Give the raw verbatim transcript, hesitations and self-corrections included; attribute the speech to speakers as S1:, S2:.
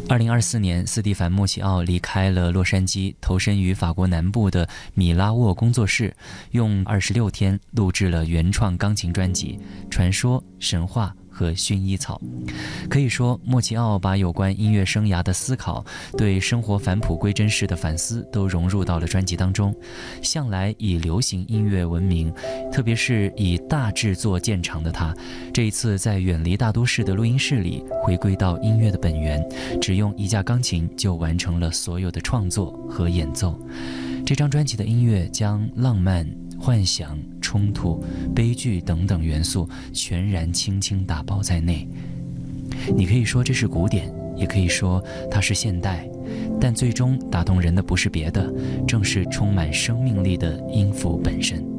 S1: 二零二四年，斯蒂凡·莫齐奥离开了洛杉矶，投身于法国南部的米拉沃工作室，用二十六天录制了原创钢琴专辑《传说、神话和薰衣草》。可以说，莫齐奥把有关音乐生涯的思考，对生活返璞归真式的反思都融入到了专辑当中。向来以流行音乐闻名，特别是以大制作见长的他，这一次在远离大都市的录音室里，回归到音乐的本源，只用一架钢琴就完成了所有的创作和演奏。这张专辑的音乐将浪漫、幻想、冲突、悲剧等等元素全然轻轻打包在内。你可以说这是古典，也可以说它是现代，但最终打动人的不是别的，正是充满生命力的音符本身。